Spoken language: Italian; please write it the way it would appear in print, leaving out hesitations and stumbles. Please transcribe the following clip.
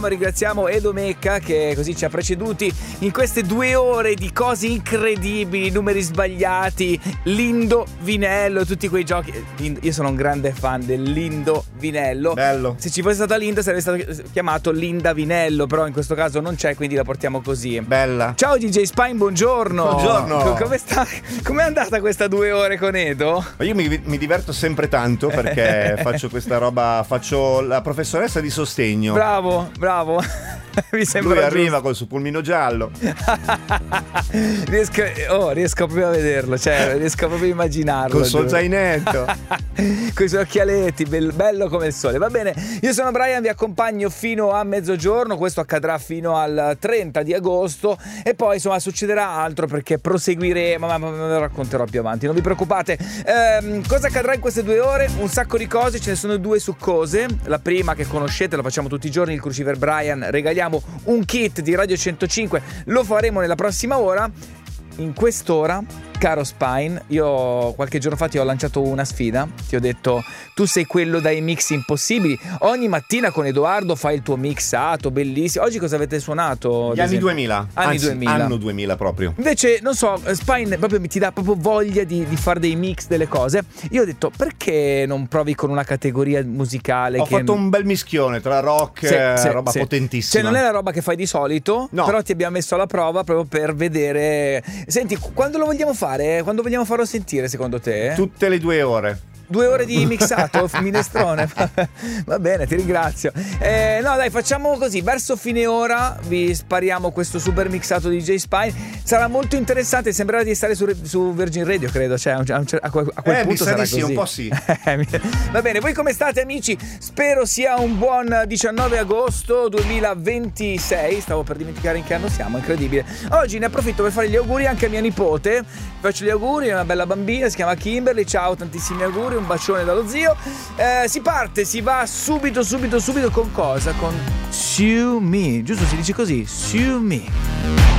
Ringraziamo Edo Mecca che così ci ha preceduti in queste 2 ore di cose incredibili, numeri sbagliati, l'indovinello, tutti quei giochi. Io sono un grande fan dell'indovinello. Bello. Se ci fosse stata Linda sarebbe stato chiamato l'Indavinello, però in questo caso non c'è, quindi la portiamo così. Bella. Ciao DJ Spine, buongiorno. Buongiorno. Come sta? Com'è andata questa 2 ore con Edo? Io mi diverto sempre tanto perché faccio questa roba, faccio la professoressa di sostegno. Bravo. Mi sembra Lui arriva col suo pulmino giallo. riesco proprio a vederlo, cioè riesco proprio a immaginarlo. Col suo zainetto. Con i suoi occhialetti, bello come il sole. Va bene, io sono Brian, vi accompagno fino a mezzogiorno. Questo accadrà fino al 30 di agosto e poi insomma succederà altro perché proseguiremo, ma ve lo racconterò più avanti, non vi preoccupate. Cosa accadrà in queste 2 ore? Un sacco di cose, ce ne sono 2 succose. La prima che conoscete, lo facciamo tutti i giorni, il Cruciver Brian, regaliamo un kit di Radio 105, lo faremo nella prossima ora. In quest'ora, caro Spine, io qualche giorno fa ti ho lanciato una sfida, ti ho detto tu sei quello dai mix impossibili, ogni mattina con Edoardo fai il tuo mixato bellissimo. Oggi cosa avete suonato? Gli anni 2000. Anzi, 2000. Anno 2000 proprio. Invece non so, Spine proprio ti dà proprio voglia di fare dei mix delle cose. Io ho detto perché non provi con una categoria musicale? Ho fatto un bel mischione tra rock e roba potentissima. Cioè non è la roba che fai di solito, no. Però ti abbiamo messo alla prova proprio per vedere. Senti, quando lo vogliamo fare? Quando vogliamo farlo sentire secondo te? Tutte le 2 ore. 2 ore di mixato, minestrone. Va bene, ti ringrazio. No dai, facciamo così, verso fine ora vi spariamo questo super mixato di DJ Spine. Sarà molto interessante, sembrerà di stare su Virgin Radio, credo, cioè a quel punto sarà così. Un po' sì. Va bene, voi come state amici? Spero sia un buon 19 agosto 2026. Stavo per dimenticare in che anno siamo, incredibile. Oggi ne approfitto per fare gli auguri anche a mia nipote. Faccio gli auguri, è una bella bambina, si chiama Kimberly. Ciao, tantissimi auguri, un bacione dallo zio. Si va subito con cosa? Con Sue Me, giusto si dice così? Sue Me.